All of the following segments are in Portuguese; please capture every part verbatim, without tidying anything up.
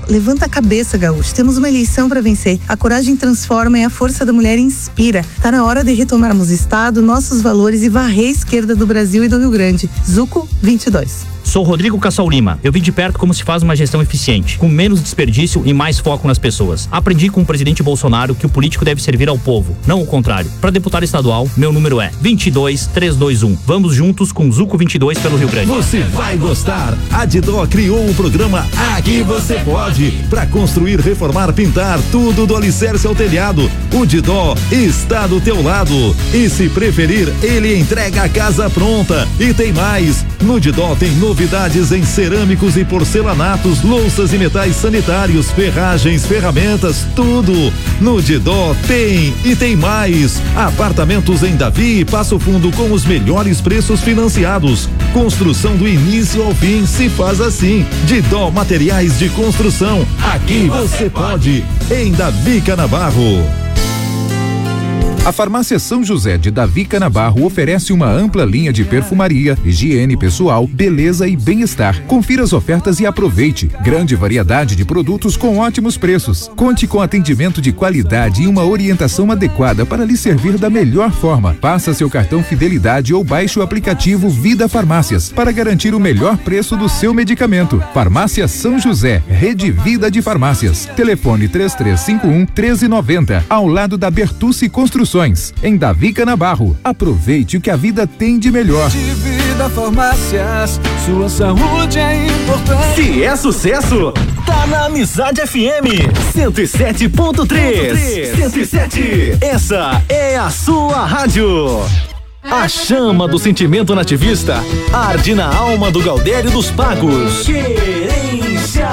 Nacional. Levanta a cabeça, gaúcho. Temos uma eleição para vencer. A coragem transforma e a força da mulher inspira. Tá na hora de retomarmos o Estado, nossos valores e varrer a esquerda do Brasil e do Rio Grande. Zuco vinte e dois. Sou Rodrigo Cassal Lima. Eu vi de perto como se faz uma gestão eficiente, com menos desperdício e mais foco nas pessoas. Aprendi com o presidente Bolsonaro que o político deve servir ao povo, não o contrário. Para deputado estadual, meu número é vinte e dois, trezentos e vinte e um. Vamos juntos com Zuco vinte e dois pelo Rio Grande. Você vai gostar. A Didó criou o programa Aqui Você Pode, para construir, reformar, pintar, tudo do alicerce ao telhado. O Didó está do teu lado. E se preferir, ele entrega a casa pronta. E tem mais. No Didó tem novidades em cerâmicos e porcelanatos, louças e metais sanitários, ferragens, ferramentas, tudo. No Didó tem e tem mais. Apartamentos em Davi e Passo Fundo com os melhores preços financiados. Construção do início ao fim se faz assim. Didó Materiais de Construção. Aqui você pode. Em Davi Canabarro. A Farmácia São José de Davi Canabarro oferece uma ampla linha de perfumaria, higiene pessoal, beleza e bem-estar. Confira as ofertas e aproveite. Grande variedade de produtos com ótimos preços. Conte com atendimento de qualidade e uma orientação adequada para lhe servir da melhor forma. Passa seu cartão Fidelidade ou baixe o aplicativo Vida Farmácias para garantir o melhor preço do seu medicamento. Farmácia São José, Rede Vida de Farmácias. Telefone três três cinco um, um três nove zero, ao lado da Bertucci Construções. Em Davi Canabarro. Aproveite o que a vida tem de melhor. De Vida Farmácias, sua saúde é importante. Se é sucesso, tá na Amizade F M cento e sete ponto três. cento e sete. Essa é a sua rádio. A chama do sentimento nativista arde na alma do Gaudério dos Pagos. Querência.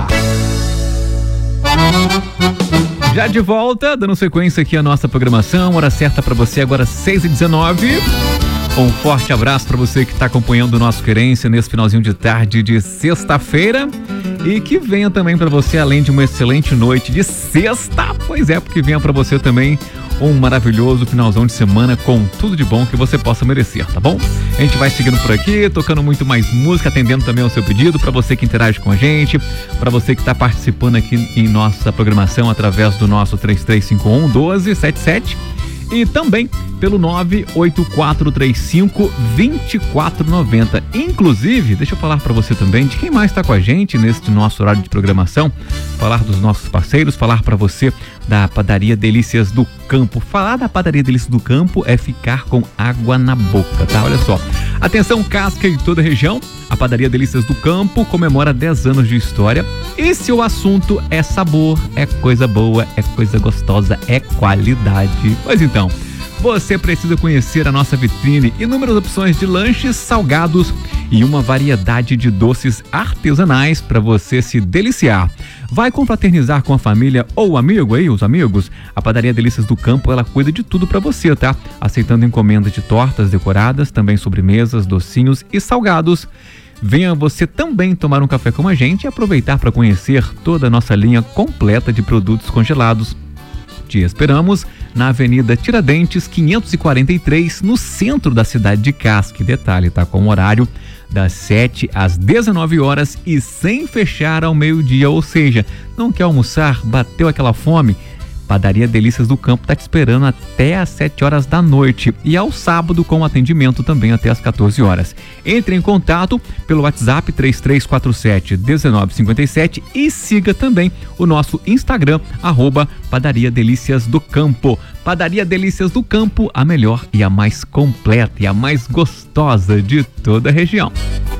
Já de volta, dando sequência aqui à nossa programação, hora certa para você agora seis e dezenove. Um forte abraço para você que está acompanhando o nosso Querência nesse finalzinho de tarde de sexta-feira e que venha também para você, além de uma excelente noite de sexta, pois é, porque venha para você também um maravilhoso finalzão de semana com tudo de bom que você possa merecer, tá bom? A gente vai seguindo por aqui, tocando muito mais música, atendendo também ao seu pedido, para você que interage com a gente, para você que está participando aqui em nossa programação através do nosso três três cinco um, um dois sete sete e também pelo nove oito quatro três cinco, dois quatro nove zero. Inclusive, deixa eu falar para você também de quem mais está com a gente neste nosso horário de programação, falar dos nossos parceiros, falar para você da Padaria Delícias do Campo. Falar da Padaria Delícias do Campo é ficar com água na boca, tá? Olha só. Atenção, Casca e toda a região, a Padaria Delícias do Campo comemora dez anos de história. E se o assunto é sabor, é coisa boa, é coisa gostosa, é qualidade. Pois então, você precisa conhecer a nossa vitrine, inúmeras opções de lanches, salgados e uma variedade de doces artesanais para você se deliciar. Vai confraternizar com a família ou amigo aí, os amigos? A Padaria Delícias do Campo, ela cuida de tudo para você, tá? Aceitando encomendas de tortas decoradas, também sobremesas, docinhos e salgados. Venha você também tomar um café com a gente e aproveitar para conhecer toda a nossa linha completa de produtos congelados. Te esperamos na Avenida Tiradentes, quinhentos e quarenta e três, no centro da cidade de Casca. Detalhe, tá? Com o horário das sete às dezenove horas e sem fechar ao meio-dia, ou seja, não quer almoçar, bateu aquela fome? Padaria Delícias do Campo tá te esperando até às sete horas da noite e ao sábado com atendimento também até às quatorze horas. Entre em contato pelo WhatsApp três três quatro sete, um nove cinco sete e siga também o nosso Instagram, arroba Padaria Delícias do Campo. Padaria Delícias do Campo, a melhor e a mais completa e a mais gostosa de toda a região.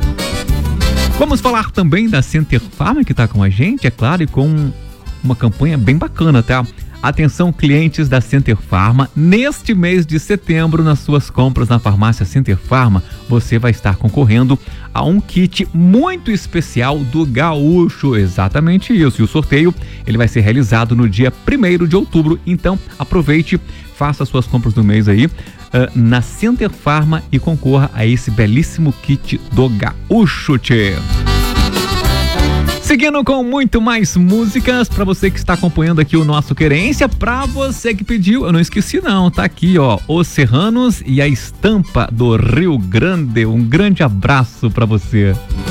Vamos falar também da Center Pharma, que tá com a gente, é claro, e com uma campanha bem bacana, tá? Atenção, clientes da Center Pharma, neste mês de setembro, nas suas compras na farmácia Center Pharma, você vai estar concorrendo a um kit muito especial do Gaúcho, exatamente isso, e o sorteio, ele vai ser realizado no dia primeiro de outubro, então aproveite, faça suas compras do mês aí, uh, na Center Pharma e concorra a esse belíssimo kit do Gaúcho, tchê. Seguindo com muito mais músicas, pra você que está acompanhando aqui o nosso Querência, pra você que pediu, eu não esqueci não, tá aqui ó, Os Serranos e a Estampa do Rio Grande, um grande abraço pra você.